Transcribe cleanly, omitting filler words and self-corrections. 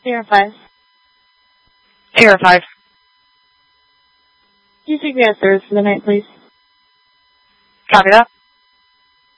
Sierra 5. Sierra 5. Do you take the S for the night, please? Copy that.